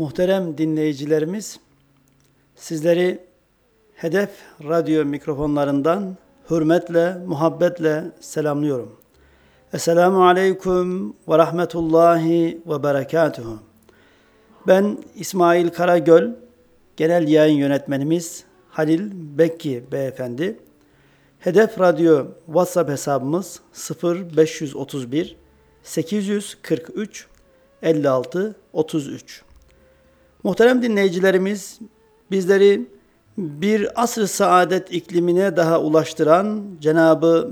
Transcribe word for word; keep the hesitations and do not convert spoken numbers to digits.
Muhterem dinleyicilerimiz, sizleri Hedef Radyo mikrofonlarından hürmetle, muhabbetle selamlıyorum. Esselamu Aleyküm ve Rahmetullahi ve Berekatuhu. Ben İsmail Karagöl, Genel Yayın Yönetmenimiz Halil Bekki Beyefendi. Hedef Radyo WhatsApp hesabımız sıfır beş yüz otuz bir sekiz yüz kırk üç elli altı otuz üç. Muhterem dinleyicilerimiz, bizleri bir asr-ı saadet iklimine daha ulaştıran Cenab-ı